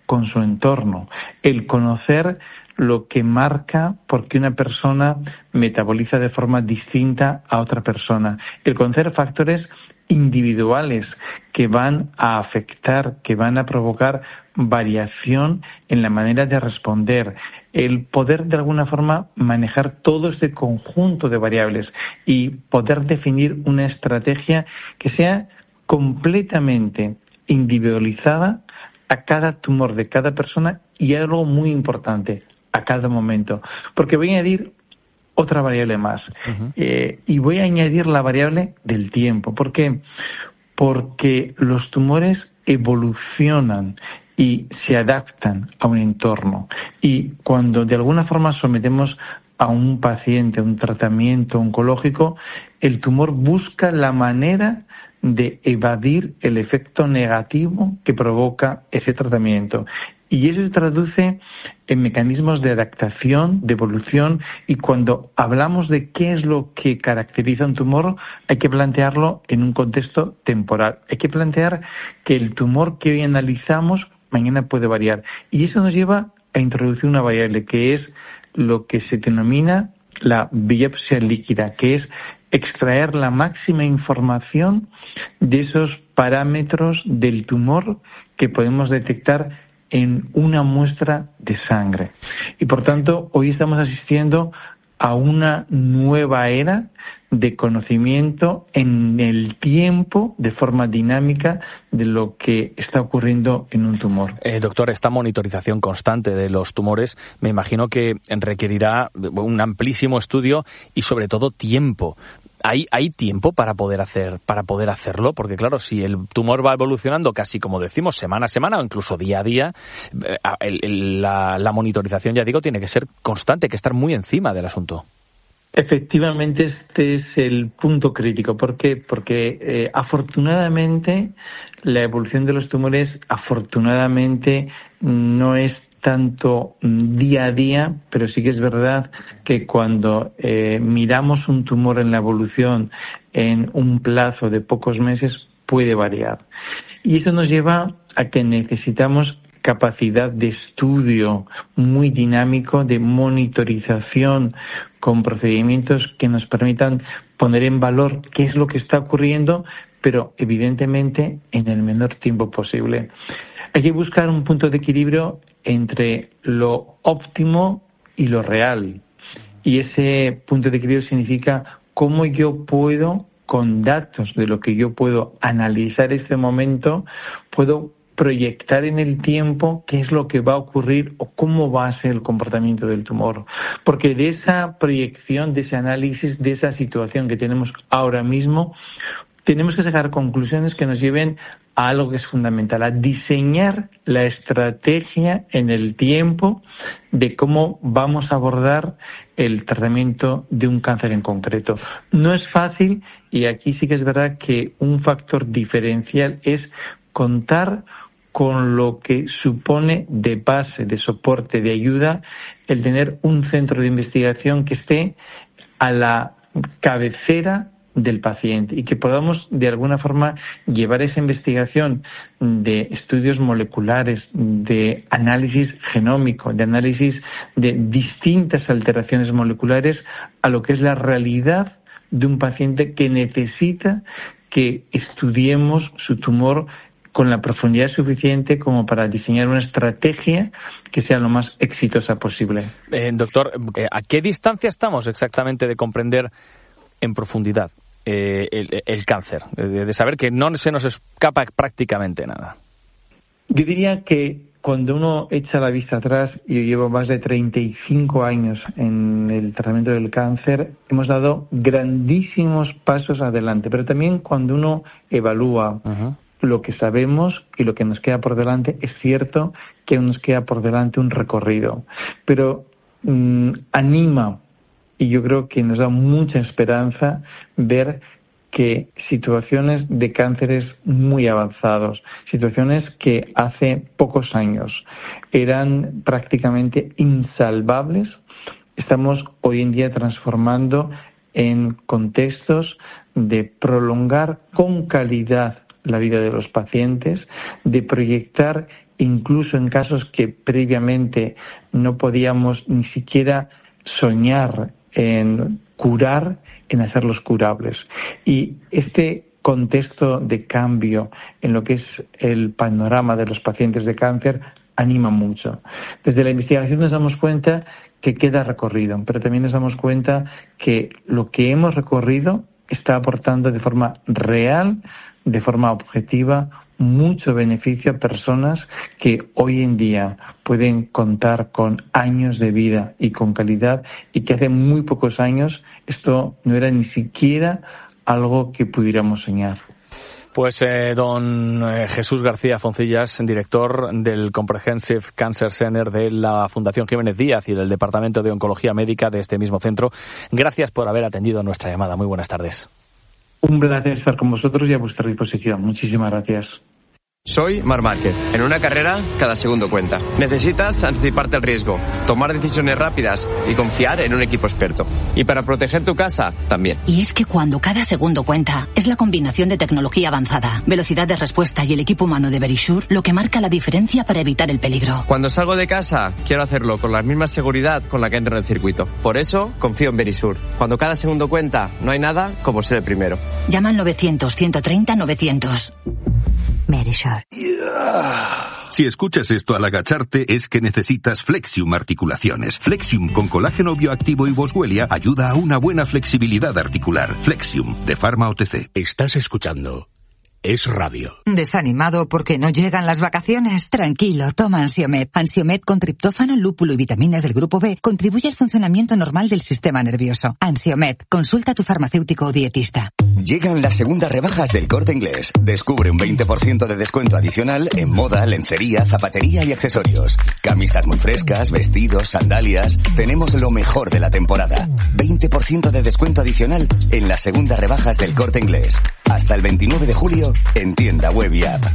con su entorno, el conocer lo que marca por qué una persona metaboliza de forma distinta a otra persona, el conocer factores individuales que van a afectar, que van a provocar variación en la manera de responder, el poder de alguna forma manejar todo este conjunto de variables y poder definir una estrategia que sea completamente individualizada a cada tumor de cada persona y algo muy importante, a cada momento. Porque voy a añadir otra variable más. Y voy a añadir la variable del tiempo. ¿Por qué? Porque los tumores evolucionan y se adaptan a un entorno. Y cuando de alguna forma sometemos a un paciente a un tratamiento oncológico, el tumor busca la manera de evadir el efecto negativo que provoca ese tratamiento. Y eso se traduce en mecanismos de adaptación, de evolución, y cuando hablamos de qué es lo que caracteriza un tumor, hay que plantearlo en un contexto temporal. Hay que plantear que el tumor que hoy analizamos mañana puede variar. Y eso nos lleva a introducir una variable que es lo que se denomina la biopsia líquida, que es extraer la máxima información de esos parámetros del tumor que podemos detectar en una muestra de sangre. Y por tanto, hoy estamos asistiendo a una nueva era de conocimiento en el tiempo, de forma dinámica, de lo que está ocurriendo en un tumor. Doctor, esta monitorización constante de los tumores me imagino que requerirá un amplísimo estudio y sobre todo tiempo. ¿Hay tiempo para poder hacerlo? Porque claro, si el tumor va evolucionando casi, como decimos, semana a semana o incluso día a día, la monitorización, ya digo, tiene que ser constante, hay que estar muy encima del asunto. Efectivamente, este es el punto crítico. ¿Por qué? Porque afortunadamente la evolución de los tumores no es tanto día a día, pero sí que es verdad que cuando miramos un tumor en la evolución en un plazo de pocos meses puede variar. Y eso nos lleva a que necesitamos capacidad de estudio muy dinámico, de monitorización con procedimientos que nos permitan poner en valor qué es lo que está ocurriendo, pero evidentemente en el menor tiempo posible. Hay que buscar un punto de equilibrio entre lo óptimo y lo real. Y ese punto de equilibrio significa cómo yo puedo, con datos de lo que yo puedo analizar este momento, puedo proyectar en el tiempo qué es lo que va a ocurrir o cómo va a ser el comportamiento del tumor. Porque de esa proyección, de ese análisis, de esa situación que tenemos ahora mismo, tenemos que sacar conclusiones que nos lleven a algo que es fundamental, a diseñar la estrategia en el tiempo de cómo vamos a abordar el tratamiento de un cáncer en concreto. No es fácil y aquí sí que es verdad que un factor diferencial es contar con lo que supone de base, de soporte, de ayuda, el tener un centro de investigación que esté a la cabecera del paciente y que podamos de alguna forma llevar esa investigación de estudios moleculares, de análisis genómico, de análisis de distintas alteraciones moleculares a lo que es la realidad de un paciente que necesita que estudiemos su tumor con la profundidad suficiente como para diseñar una estrategia que sea lo más exitosa posible. Doctor, ¿a qué distancia estamos exactamente de comprender en profundidad el cáncer? De saber que no se nos escapa prácticamente nada. Yo diría que cuando uno echa la vista atrás, y yo llevo más de 35 años en el tratamiento del cáncer, hemos dado grandísimos pasos adelante, pero también cuando uno evalúa lo que sabemos y lo que nos queda por delante, es cierto que nos queda por delante un recorrido, pero anima y yo creo que nos da mucha esperanza ver que situaciones de cánceres muy avanzados, situaciones que hace pocos años eran prácticamente insalvables, estamos hoy en día transformando en contextos de prolongar con calidad la vida de los pacientes, de proyectar incluso en casos que previamente no podíamos ni siquiera soñar en curar, en hacerlos curables. Y este contexto de cambio en lo que es el panorama de los pacientes de cáncer anima mucho. Desde la investigación nos damos cuenta que queda recorrido, pero también nos damos cuenta que lo que hemos recorrido está aportando de forma real, de forma objetiva, mucho beneficio a personas que hoy en día pueden contar con años de vida y con calidad, y que hace muy pocos años esto no era ni siquiera algo que pudiéramos soñar. Pues don Jesús García Foncillas, director del Comprehensive Cancer Center de la Fundación Jiménez Díaz y del Departamento de Oncología Médica de este mismo centro, gracias por haber atendido nuestra llamada. Muy buenas tardes. Un placer estar con vosotros y a vuestra disposición. Muchísimas gracias. Soy Marc Márquez. En una carrera, cada segundo cuenta. Necesitas anticiparte al riesgo, tomar decisiones rápidas y confiar en un equipo experto. Y para proteger tu casa, también. Y es que cuando cada segundo cuenta, es la combinación de tecnología avanzada, velocidad de respuesta y el equipo humano de Verisure lo que marca la diferencia para evitar el peligro. Cuando salgo de casa, quiero hacerlo con la misma seguridad con la que entro en el circuito. Por eso, confío en Verisure. Cuando cada segundo cuenta, no hay nada como ser el primero. Llama al 900-130-900. Verisure. Si escuchas esto al agacharte, es que necesitas Flexium Articulaciones. Flexium con colágeno bioactivo y boswellia ayuda a una buena flexibilidad articular. Flexium, de Pharma OTC. Estás escuchando Es Radio. ¿Desanimado porque no llegan las vacaciones? Tranquilo, toma Ansiomed. Ansiomed con triptófano, lúpulo y vitaminas del grupo B contribuye al funcionamiento normal del sistema nervioso. Ansiomed, consulta a tu farmacéutico o dietista. Llegan las segundas rebajas del Corte Inglés. Descubre un 20% de descuento adicional en moda, lencería, zapatería y accesorios. Camisas muy frescas, vestidos, sandalias. Tenemos lo mejor de la temporada. 20% de descuento adicional en las segundas rebajas del Corte Inglés. Hasta el 29 de julio en tienda web y app.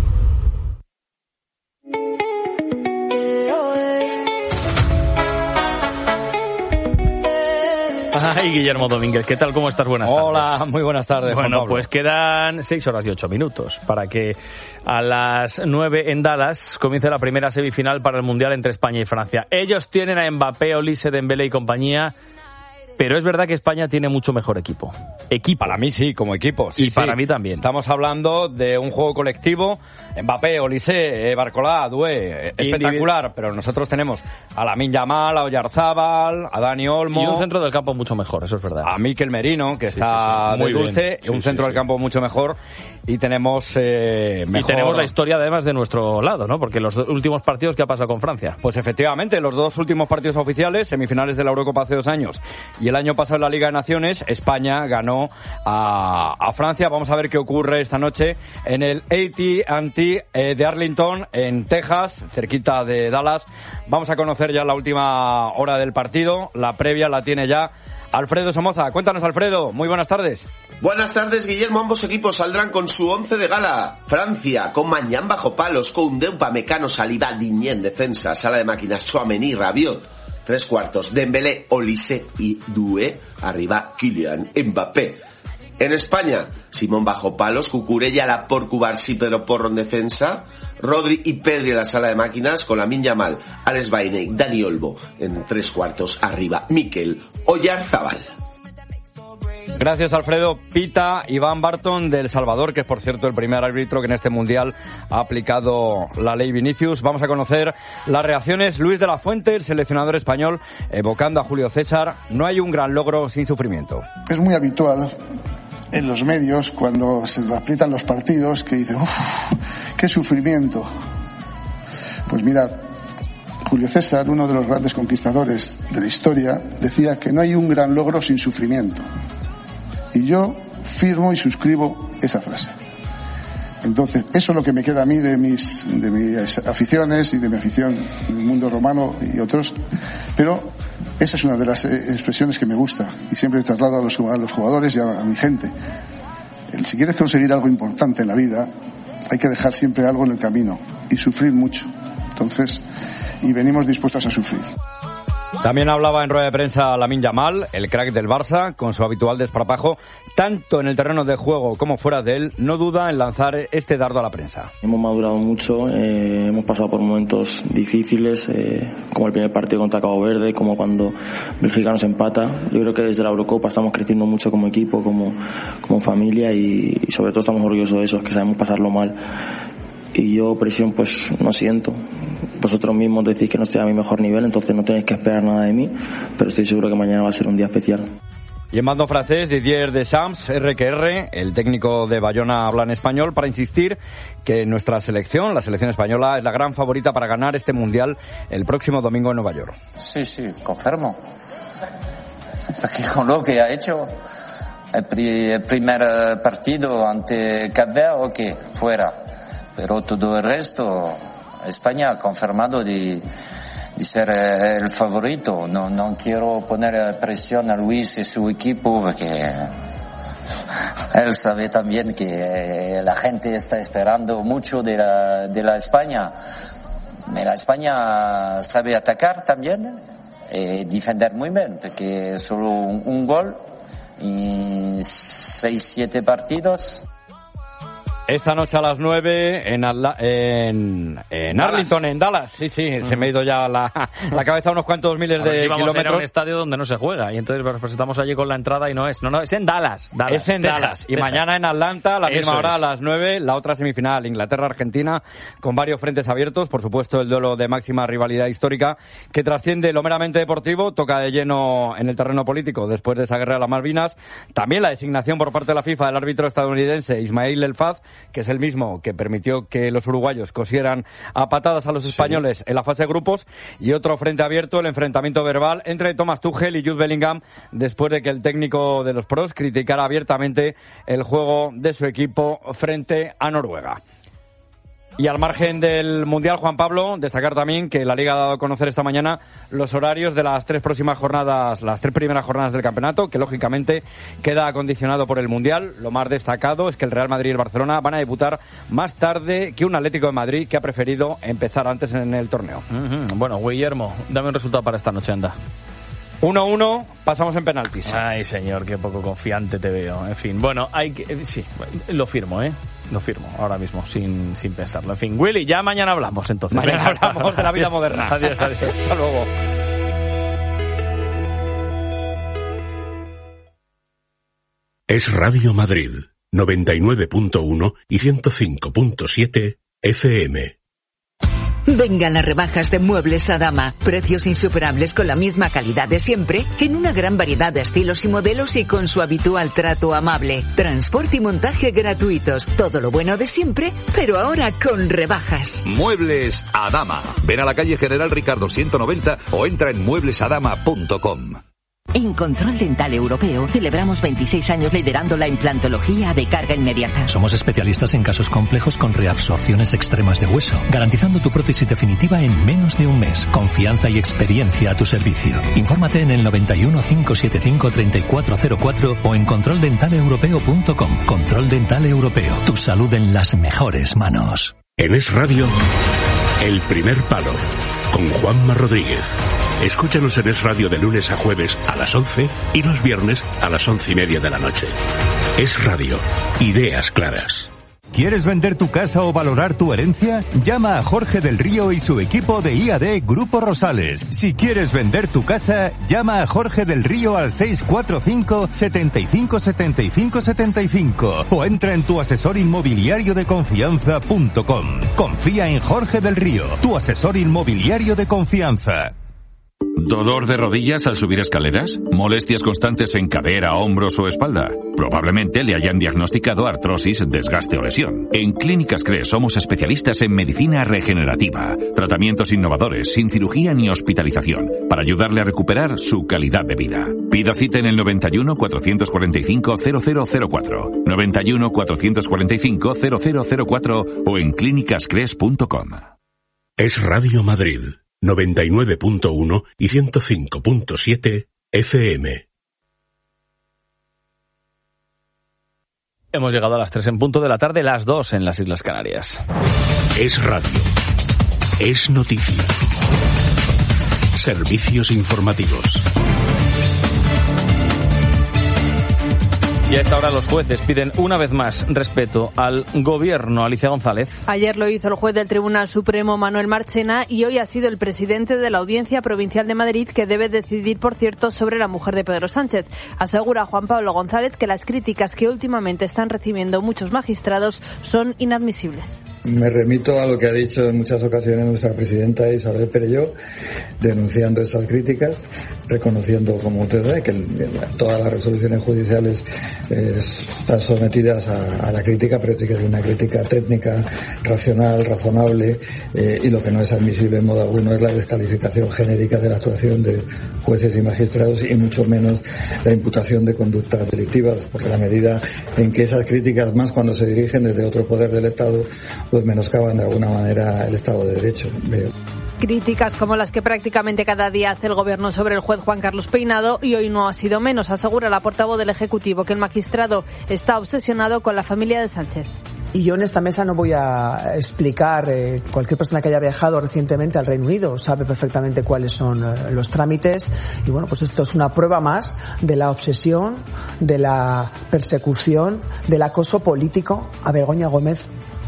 Ay, Guillermo Domínguez, ¿qué tal? ¿Cómo estás? Buenas tardes. Hola, muy buenas tardes. Bueno, pues quedan 6 horas y 8 minutos para que a las 9 en Dallas comience la primera semifinal para el Mundial entre España y Francia. Ellos tienen a Mbappé, Olise, Dembélé y compañía, pero es verdad que España tiene mucho mejor equipo. Para mí sí, como equipo. Sí, y para mí también. Estamos hablando de un juego colectivo. Mbappé, Olise, Barcolá, Doué, espectacular. Pero nosotros tenemos a Lamine Yamal, a Oyarzábal, a Dani Olmo. Y un centro del campo mucho mejor, eso es verdad. A Mikel Merino, que está muy dulce. Un centro del campo mucho mejor. Y tenemos mejor... Y tenemos la historia además de nuestro lado, ¿no? Porque los últimos partidos, ¿qué ha pasado con Francia? Pues efectivamente, los dos últimos partidos oficiales, semifinales de la Eurocopa hace 2 años y el año pasado en la Liga de Naciones, España ganó a Francia. Vamos a ver qué ocurre esta noche en el AT&T de Arlington, en Texas, cerquita de Dallas. Vamos a conocer ya la última hora del partido. La previa la tiene ya Alfredo Somoza. Cuéntanos, Alfredo. Muy buenas tardes. Buenas tardes, Guillermo. Ambos equipos saldrán con su 11 de gala. Francia, con Mañán bajo palos, Koundé, Upamecano, Saliba, Digne en defensa, Sala de máquinas, Tchouaméni, Rabiot. 3 cuartos, Dembélé, Olise y Doué. Arriba, Kylian Mbappé. En España, Simón bajo palos, Cucurella, Laporte, Cubarsí, Pedro Porro en defensa, Rodri y Pedri en la sala de máquinas, con Lamine Yamal, Alex Bainey, Dani Olmo. En 3 cuartos, arriba, Mikel Oyarzábal. Gracias, Alfredo. Pita Iván Barton de El Salvador, que es, por cierto, el primer árbitro que en este Mundial ha aplicado la ley Vinicius. Vamos a conocer las reacciones. Luis de la Fuente, el seleccionador español, evocando a Julio César. No hay un gran logro sin sufrimiento. Es muy habitual en los medios, cuando se aprietan los partidos, que dicen, uff, qué sufrimiento. Pues mirad, Julio César, uno de los grandes conquistadores de la historia, decía que no hay un gran logro sin sufrimiento. Y yo firmo y suscribo esa frase. Entonces, eso es lo que me queda a mí de mis aficiones y de mi afición en el mundo romano y otros. Pero esa es una de las expresiones que me gusta y siempre traslado a los jugadores y a mi gente. Si quieres conseguir algo importante en la vida, hay que dejar siempre algo en el camino y sufrir mucho. Entonces, y venimos dispuestos a sufrir. También hablaba en rueda de prensa Lamine Yamal, el crack del Barça, con su habitual desparpajo, tanto en el terreno de juego como fuera de él, no duda en lanzar este dardo a la prensa. Hemos madurado mucho, hemos pasado por momentos difíciles, como el primer partido contra Cabo Verde, como cuando Bélgica nos empata. Yo creo que desde la Eurocopa estamos creciendo mucho como equipo, como familia y sobre todo estamos orgullosos de eso, que sabemos pasarlo mal. Y yo presión pues no siento. Vosotros mismos decís que no estoy a mi mejor nivel, entonces no tenéis que esperar nada de mí, pero estoy seguro que mañana va a ser un día especial. Y en mando francés, Didier Deschamps, RQR, el técnico de Bayona, habla en español para insistir que nuestra selección, la selección española, es la gran favorita para ganar este Mundial el próximo domingo en Nueva York. Sí, confirmo. Porque con lo que ha hecho el primer partido ante Cabo Verde, ok, fuera. Pero todo el resto, España ha confirmado de ser el favorito. No quiero poner presión a Luis y su equipo porque él sabe también que la gente está esperando mucho de la España. La España sabe atacar también y defender muy bien, porque solo un gol y 6-7 partidos. Esta noche a las 9 en Arlington, en Dallas. Sí, se me ha ido ya la cabeza a unos cuantos miles de kilómetros. Vamos a un estadio donde no se juega y entonces nos presentamos allí con la entrada y no, es en Dallas. Es en Texas, Dallas. Y Texas. Mañana en Atlanta, a la misma hora, a es. las 9, la otra semifinal, Inglaterra-Argentina, con varios frentes abiertos. Por supuesto, el duelo de máxima rivalidad histórica que trasciende lo meramente deportivo, toca de lleno en el terreno político después de esa guerra de las Malvinas. También la designación por parte de la FIFA del árbitro estadounidense Ismail El Faz, que es el mismo que permitió que los uruguayos cosieran a patadas a los españoles en la fase de grupos, y otro frente abierto, el enfrentamiento verbal entre Thomas Tuchel y Jude Bellingham, después de que el técnico de los pros criticara abiertamente el juego de su equipo frente a Noruega. Y al margen del Mundial, Juan Pablo, destacar también que la Liga ha dado a conocer esta mañana los horarios de las tres primeras jornadas del campeonato, que lógicamente queda acondicionado por el Mundial. Lo más destacado es que el Real Madrid y el Barcelona van a debutar más tarde que un Atlético de Madrid, que ha preferido empezar antes en el torneo. Bueno, Guillermo, dame un resultado para esta noche, anda. 1-1, pasamos en penaltis. Ay, señor, qué poco confiante te veo. En fin, bueno, sí, lo firmo, Lo firmo ahora mismo, sin pensarlo. En fin, Willy, ya mañana hablamos entonces. Mañana hablamos de la vida moderna. Adiós. Hasta luego. Es Radio Madrid, 99.1 y 105.7 FM. Vengan las rebajas de Muebles Adama. Precios insuperables con la misma calidad de siempre, en una gran variedad de estilos y modelos y con su habitual trato amable. Transporte y montaje gratuitos. Todo lo bueno de siempre, pero ahora con rebajas. Muebles Adama. Ven a la calle General Ricardo 190 o entra en mueblesadama.com. En Control Dental Europeo celebramos 26 años liderando la implantología de carga inmediata. Somos especialistas en casos complejos con reabsorciones extremas de hueso, garantizando tu prótesis definitiva en menos de un mes. Confianza y experiencia a tu servicio. Infórmate en el 91 575 3404 o en controldentaleeuropeo.com. Control Dental Europeo. Tu salud en las mejores manos. En Es Radio, El Primer Palo, con Juanma Rodríguez. Escúchanos en Es Radio de lunes a jueves a las 11 y los viernes a las 11:30 de la noche. Es Radio. Ideas claras. ¿Quieres vender tu casa o valorar tu herencia? Llama a Jorge del Río y su equipo de IAD Grupo Rosales. Si quieres vender tu casa, llama a Jorge del Río al 645 75 75 75 o entra en tuasesorinmobiliariodeconfianza.com. Confía en Jorge del Río, tu asesor inmobiliario de confianza. ¿Dolor de rodillas al subir escaleras? ¿Molestias constantes en cadera, hombros o espalda? Probablemente le hayan diagnosticado artrosis, desgaste o lesión. En Clínicas CRES somos especialistas en medicina regenerativa, tratamientos innovadores, sin cirugía ni hospitalización, para ayudarle a recuperar su calidad de vida. Pida cita en el 91 445 0004, 91 445 0004 o en clínicascres.com. Es Radio Madrid. 99.1 y 105.7 FM. Hemos llegado a las 3 en punto de la tarde, las 2 en las Islas Canarias. Es radio. Es noticia. Servicios informativos. Y a esta hora los jueces piden una vez más respeto al gobierno. Alicia González. Ayer lo hizo el juez del Tribunal Supremo, Manuel Marchena, y hoy ha sido el presidente de la Audiencia Provincial de Madrid que debe decidir, por cierto, sobre la mujer de Pedro Sánchez. Asegura Juan Pablo González que las críticas que últimamente están recibiendo muchos magistrados son inadmisibles. Me remito a lo que ha dicho en muchas ocasiones nuestra presidenta Isabel Perelló, denunciando estas críticas, reconociendo, como usted sabe, que todas las resoluciones judiciales están sometidas a la crítica, pero tiene que ser una crítica técnica, racional, razonable, y lo que no es admisible en modo alguno es la descalificación genérica de la actuación de jueces y magistrados, y mucho menos la imputación de conductas delictivas, porque la medida en que esas críticas, más cuando se dirigen desde otro poder del Estado, pues menoscaban de alguna manera el Estado de Derecho. Críticas como las que prácticamente cada día hace el Gobierno sobre el juez Juan Carlos Peinado, y hoy no ha sido menos. Asegura la portavoz del Ejecutivo que el magistrado está obsesionado con la familia de Sánchez. Y yo en esta mesa no voy a explicar, cualquier persona que haya viajado recientemente al Reino Unido sabe perfectamente cuáles son los trámites, y bueno, pues esto es una prueba más de la obsesión, de la persecución, del acoso político a Begoña Gómez,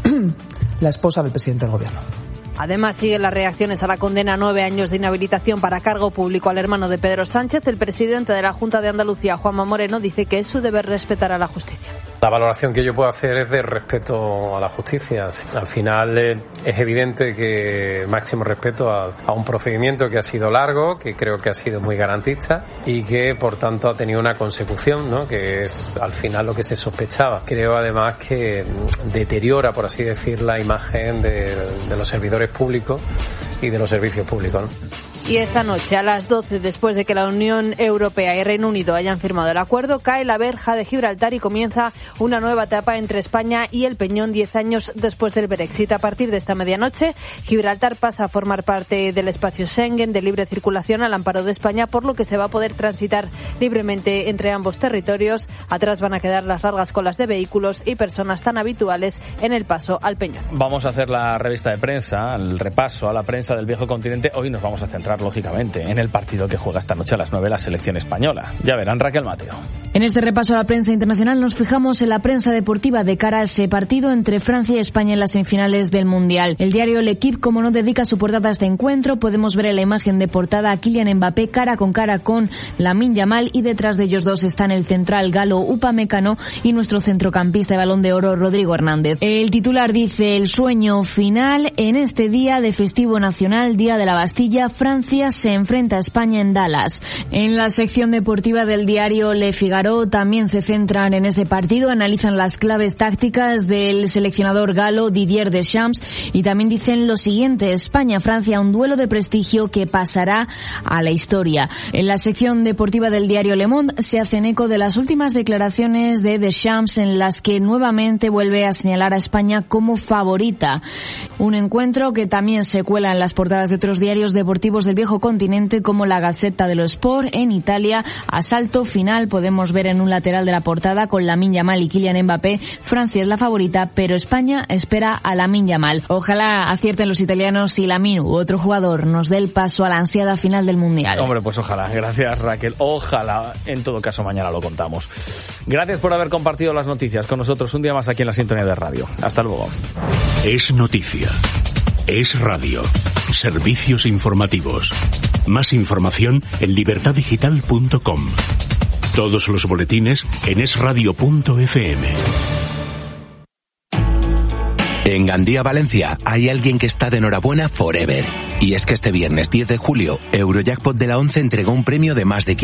la esposa del presidente del Gobierno. Además, siguen las reacciones a la condena a 9 años de inhabilitación para cargo público al hermano de Pedro Sánchez. El presidente de la Junta de Andalucía, Juanma Moreno, dice que es su deber respetar a la justicia. La valoración que yo puedo hacer es de respeto a la justicia. Al final es evidente que máximo respeto a un procedimiento que ha sido largo, que creo que ha sido muy garantista y que por tanto ha tenido una consecución, ¿no?, que es al final lo que se sospechaba. Creo además que deteriora, por así decir, la imagen de los servidores públicos y de los servicios públicos, ¿no? Y esta noche, a las 12, después de que la Unión Europea y Reino Unido hayan firmado el acuerdo, cae la verja de Gibraltar y comienza una nueva etapa entre España y el Peñón 10 años después del Brexit. A partir de esta medianoche, Gibraltar pasa a formar parte del espacio Schengen de libre circulación al amparo de España, por lo que se va a poder transitar libremente entre ambos territorios. Atrás van a quedar las largas colas de vehículos y personas tan habituales en el paso al Peñón. Vamos a hacer la revista de prensa, el repaso a la prensa del viejo continente. Hoy nos vamos a centrar, lógicamente, en el partido que juega esta noche a las 9 la selección española. Ya verán, Raquel Mateo. En este repaso a la prensa internacional nos fijamos en la prensa deportiva de cara a ese partido entre Francia y España en las semifinales del Mundial. El diario L'Equipe, como no, dedica su portada a este encuentro. Podemos ver en la imagen de portada a Kylian Mbappé cara con Lamine Yamal, y detrás de ellos dos están el central galo Upamecano y nuestro centrocampista de Balón de Oro Rodrigo Hernández. El titular dice: el sueño final en este día de festivo nacional, Día de la Bastilla. Francia se enfrenta a España en Dallas. En la sección deportiva del diario Le Figaro también se centran en este partido, analizan las claves tácticas del seleccionador galo Didier Deschamps y también dicen lo siguiente: España-Francia, un duelo de prestigio que pasará a la historia. En la sección deportiva del diario Le Monde se hacen eco de las últimas declaraciones de Deschamps, en las que nuevamente vuelve a señalar a España como favorita. Un encuentro que también se cuela en las portadas de otros diarios deportivos del viejo continente, como la Gazzetta dello Sport. En Italia, asalto final, podemos ver en un lateral de la portada con Lamine Yamal y Kylian Mbappé. Francia es la favorita, pero España espera a Lamine Yamal. Ojalá acierten los italianos y Lamine u otro jugador nos dé el paso a la ansiada final del Mundial. Hombre, pues ojalá. Gracias, Raquel. Ojalá. En todo caso, mañana lo contamos. Gracias por haber compartido las noticias con nosotros un día más aquí en la Sintonía de Radio. Hasta luego. Es noticia. Es radio. Servicios informativos. Más información en libertaddigital.com. Todos los boletines en esradio.fm. En Gandía, Valencia, hay alguien que está de enhorabuena forever. Y es que este viernes 10 de julio, Eurojackpot de la 11 entregó un premio de más de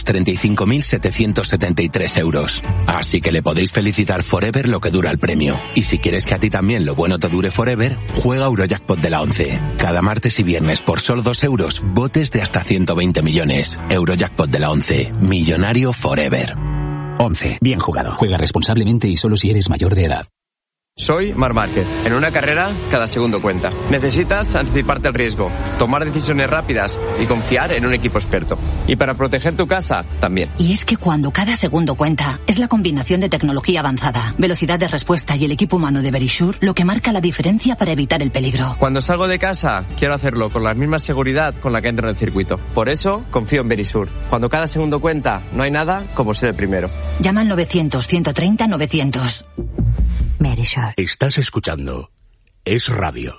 535.773 euros. Así que le podéis felicitar forever lo que dura el premio. Y si quieres que a ti también lo bueno te dure forever, juega Eurojackpot de la 11. Cada martes y viernes por solo 2 euros, botes de hasta 120 millones. Eurojackpot de la 11. Millonario forever. 11. Bien jugado. Juega responsablemente y solo si eres mayor de edad. Soy Marc Márquez. En una carrera, cada segundo cuenta. Necesitas anticiparte al riesgo, tomar decisiones rápidas y confiar en un equipo experto. Y para proteger tu casa, también. Y es que cuando cada segundo cuenta, es la combinación de tecnología avanzada, velocidad de respuesta y el equipo humano de Verisure lo que marca la diferencia para evitar el peligro. Cuando salgo de casa, quiero hacerlo con la misma seguridad con la que entro en el circuito. Por eso, confío en Verisure. Cuando cada segundo cuenta, no hay nada como ser el primero. Llama al 900-130-900. Verisure. Estás escuchando Es Radio.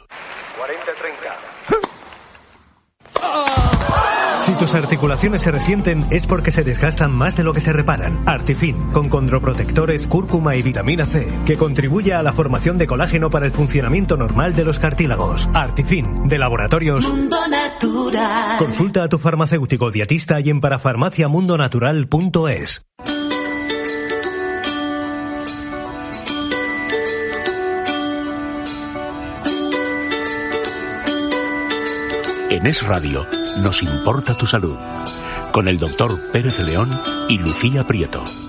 40-30. Si tus articulaciones se resienten es porque se desgastan más de lo que se reparan. Artifin, con condroprotectores, cúrcuma y vitamina C, que contribuye a la formación de colágeno para el funcionamiento normal de los cartílagos. Artifin, de Laboratorios Mundo Natural. Consulta a tu farmacéutico dietista y en parafarmaciamundonatural.es. En Es Radio nos importa tu salud, con el doctor Pérez León y Lucía Prieto.